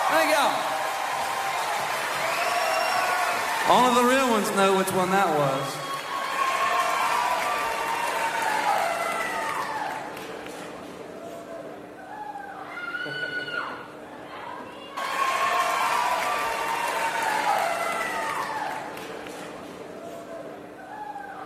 Thank y'all. Only the real ones know which one that was.